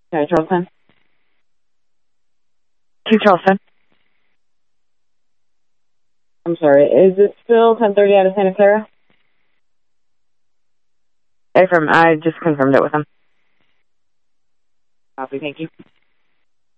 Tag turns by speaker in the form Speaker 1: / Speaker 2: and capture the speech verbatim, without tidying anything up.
Speaker 1: Okay, Charleston. To Charleston. I'm sorry, is it still ten thirty out of Santa Clara? Affirm, I just confirmed it with him. Copy, thank you.